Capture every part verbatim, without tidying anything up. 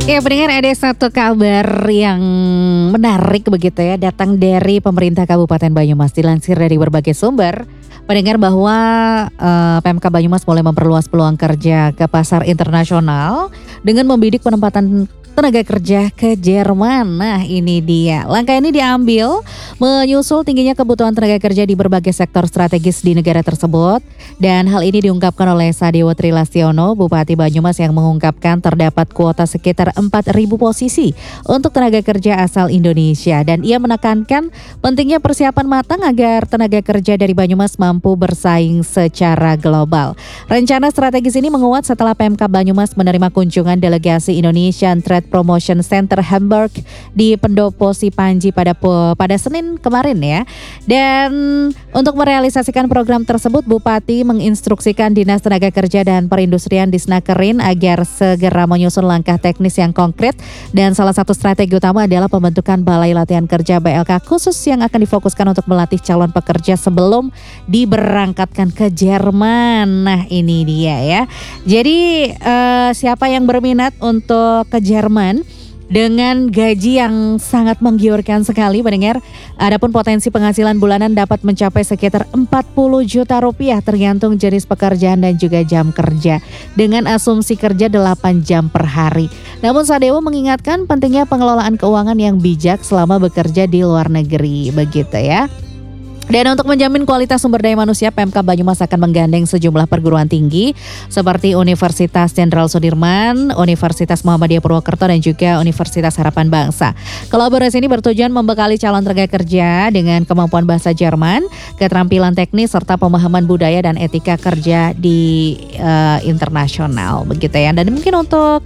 Ya pendengar, ada satu kabar yang menarik begitu ya, datang dari pemerintah Kabupaten Banyumas. Dilansir dari berbagai sumber, pendengar, bahwa uh, Pemkab Banyumas mulai memperluas peluang kerja ke pasar internasional dengan membidik penempatan tenaga kerja ke Jerman. Nah ini dia, langkah ini diambil menyusul tingginya kebutuhan tenaga kerja di berbagai sektor strategis di negara tersebut. Dan hal ini diungkapkan oleh Sadewo Trilastiono, Bupati Banyumas, yang mengungkapkan terdapat kuota sekitar empat ribu posisi untuk tenaga kerja asal Indonesia. Dan ia menekankan pentingnya persiapan matang agar tenaga kerja dari Banyumas mampu bersaing secara global. Rencana strategis ini menguat setelah Pemkab Banyumas menerima kunjungan delegasi Indonesian Trade Promotion Center Hamburg di Pendopo Sipanji pada pada Senin kemarin ya. Dan untuk merealisasikan program tersebut, Bupati menginstruksikan Dinas Tenaga Kerja dan Perindustrian Disnakerin agar segera menyusun langkah teknis yang konkret, dan salah satu strategi utama adalah pembentukan Balai Latihan Kerja B L K khusus yang akan difokuskan untuk melatih calon pekerja sebelum diberangkatkan ke Jerman. Nah ini dia ya. Jadi uh, siapa yang berminat untuk ke Jerman dengan gaji yang sangat menggiurkan sekali, pendengar, adapun potensi penghasilan bulanan dapat mencapai sekitar empat puluh juta rupiah tergantung jenis pekerjaan dan juga jam kerja, dengan asumsi kerja delapan jam per hari. Namun Sadewo mengingatkan pentingnya pengelolaan keuangan yang bijak selama bekerja di luar negeri, begitu ya. Dan untuk menjamin kualitas sumber daya manusia, Pemkab Banyumas akan menggandeng sejumlah perguruan tinggi seperti Universitas Jenderal Sudirman, Universitas Muhammadiyah Purwokerto, dan juga Universitas Harapan Bangsa. Kolaborasi ini bertujuan membekali calon tenaga kerja dengan kemampuan bahasa Jerman, keterampilan teknis, serta pemahaman budaya dan etika kerja di uh, internasional, begitu ya. Dan mungkin untuk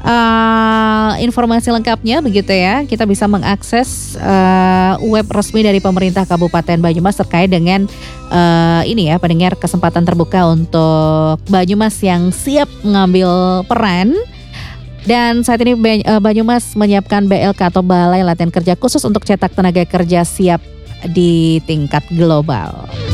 uh, informasi lengkapnya, begitu ya, kita bisa mengakses uh, web resmi dari pemerintah Kabupaten Banyumas terkait dengan uh, ini ya, pendengar, kesempatan terbuka untuk Banyumas yang siap mengambil peran. Dan saat ini Banyumas menyiapkan B L K atau Balai Latihan Kerja khusus untuk cetak tenaga kerja siap di tingkat global.